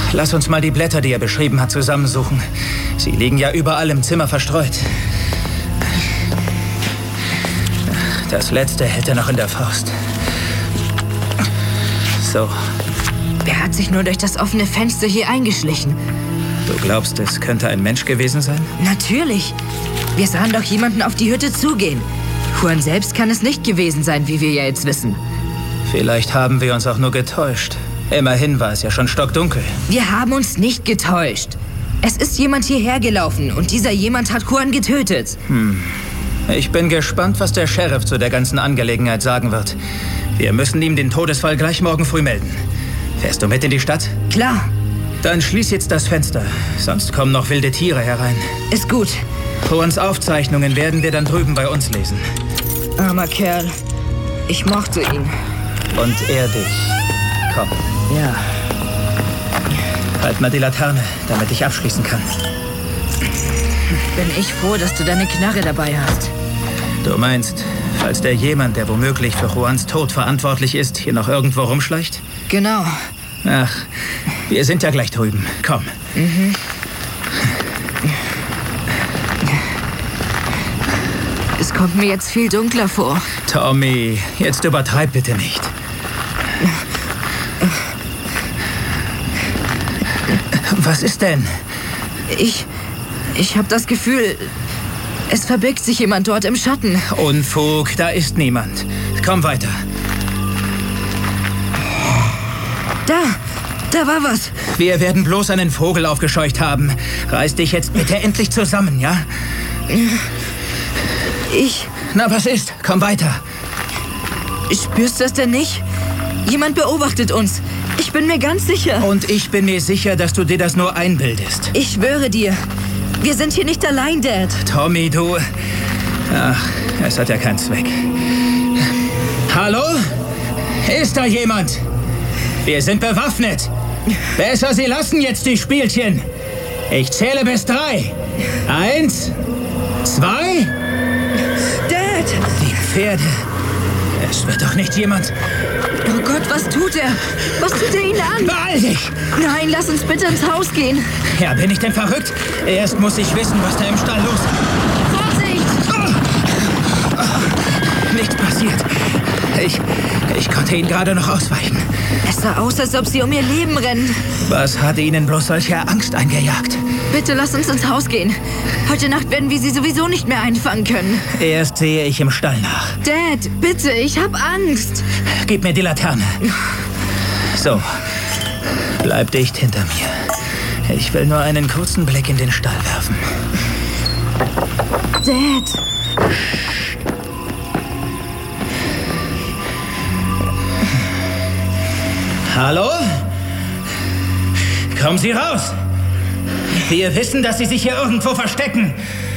Lass uns mal die Blätter, die er beschrieben hat, zusammensuchen. Sie liegen ja überall im Zimmer verstreut. Das letzte hält er noch in der Faust. So. Er hat sich nur durch das offene Fenster hier eingeschlichen. Du glaubst, es könnte ein Mensch gewesen sein? Natürlich. Wir sahen doch jemanden auf die Hütte zugehen. Juan selbst kann es nicht gewesen sein, wie wir ja jetzt wissen. Vielleicht haben wir uns auch nur getäuscht. Immerhin war es ja schon stockdunkel. Wir haben uns nicht getäuscht. Es ist jemand hierher gelaufen und dieser jemand hat Juan getötet. Ich bin gespannt, was der Sheriff zu der ganzen Angelegenheit sagen wird. Wir müssen ihm den Todesfall gleich morgen früh melden. Fährst du mit in die Stadt? Klar. Dann schließ jetzt das Fenster, sonst kommen noch wilde Tiere herein. Ist gut. Juans Aufzeichnungen werden wir dann drüben bei uns lesen. Armer Kerl. Ich mochte ihn. Und er dich. Komm. Ja. Halt mal die Laterne, damit ich abschließen kann. Bin ich froh, dass du deine Knarre dabei hast. Du meinst, falls der jemand, der womöglich für Juans Tod verantwortlich ist, hier noch irgendwo rumschleicht? Genau. Ach, wir sind ja gleich drüben. Komm. Es kommt mir jetzt viel dunkler vor. Tommy, jetzt übertreib bitte nicht. Was ist denn? Ich habe das Gefühl, es verbirgt sich jemand dort im Schatten. Unfug, da ist niemand. Komm weiter. Da war was. Wir werden bloß einen Vogel aufgescheucht haben. Reiß dich jetzt bitte endlich zusammen, ja? Na, was ist? Komm weiter. Spürst du das denn nicht? Jemand beobachtet uns. Ich bin mir ganz sicher. Und ich bin mir sicher, dass du dir das nur einbildest. Ich schwöre dir. Wir sind hier nicht allein, Dad. Tommy, du... Ach, es hat ja keinen Zweck. Hallo? Ist da jemand? Wir sind bewaffnet. Besser, Sie lassen jetzt die Spielchen. Ich zähle bis 3. 1, 2... Dad! Die Pferde. Es wird doch nicht jemand... Oh Gott, was tut er? Was tut er ihnen an? Beeil dich! Nein, lass uns bitte ins Haus gehen. Ja, bin ich denn verrückt? Erst muss ich wissen, was da im Stall los ist. Vorsicht! Nichts passiert. Ich konnte ihn gerade noch ausweichen. Es sah aus, als ob sie um ihr Leben rennen. Was hat Ihnen bloß solche Angst eingejagt? Bitte lass uns ins Haus gehen. Heute Nacht werden wir sie sowieso nicht mehr einfangen können. Erst sehe ich im Stall nach. Dad, bitte, ich hab Angst. Gib mir die Laterne. So, bleib dicht hinter mir. Ich will nur einen kurzen Blick in den Stall werfen. Dad. Hallo? Kommen Sie raus! Wir wissen, dass Sie sich hier irgendwo verstecken.